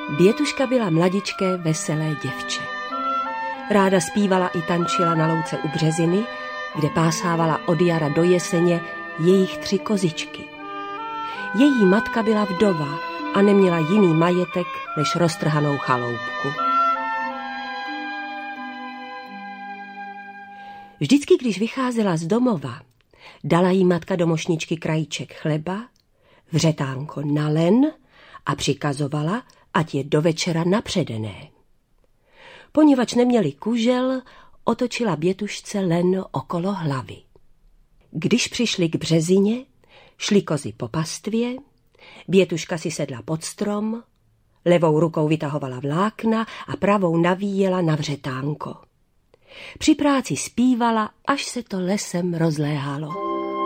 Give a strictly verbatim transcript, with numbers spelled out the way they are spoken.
Bětuška byla mladičké, veselé děvče. Ráda zpívala i tančila na louce u březiny, kde pásávala od jara do jeseně jejich tři kozičky. Její matka byla vdova a neměla jiný majetek než roztrhanou chaloupku. Vždycky, když vycházela z domova, dala jí matka do mošničky krajíček chleba, vřetánko na len a přikazovala, ať je do večera napředené. Poněvadž neměli kužel, otočila Bětušce len okolo hlavy. Když přišli k březině, šli kozy po pastvě, Bětuška si sedla pod strom, levou rukou vytahovala vlákna a pravou navíjela na vřetánko. Při práci zpívala, až se to lesem rozléhalo.